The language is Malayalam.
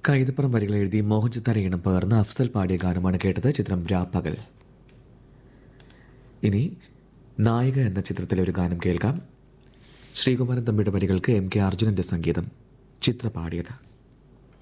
കൈതപ്പുറം വരികൾ എഴുതി മോഹൻജിത്താൻ ഈണം പകർന്ന് അഫ്സൽ പാടിയ ഗാനമാണ് കേട്ടത്. ചിത്രം രാപ്പകൽ. ഇനി നായിക എന്ന ചിത്രത്തിലെ ഒരു ഗാനം കേൾക്കാം. ശ്രീകുമാരൻ തമ്പിയുടെ വരികൾക്ക് എം കെ അർജുനന്റെ സംഗീതം. ചിത്ര പാടിയത്.